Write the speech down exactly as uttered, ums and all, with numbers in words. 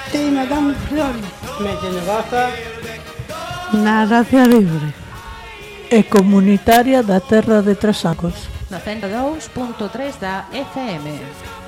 Ti, Madame Flores. Mete negoza Na Gracia Libre. E comunitaria da Terra de Trasacos. Na cento e dous punto tres da F M.